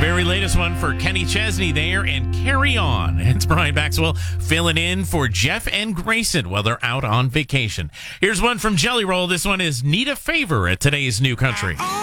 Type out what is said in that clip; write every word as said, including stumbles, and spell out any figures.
Very latest one for Kenny Chesney there and Carry On. It's Brian Maxwell filling in for Jeff and Grayson while they're out on vacation. Here's one from Jelly Roll. This one is Need a Favor at today's New Country.